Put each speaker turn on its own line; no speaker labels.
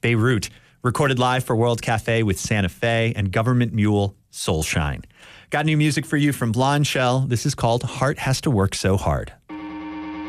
Beirut, recorded live for World Cafe with Santa Fe and Government Mule Soulshine. Got new music for you from Blonde Shell. This is called Heart Has to Work So Hard.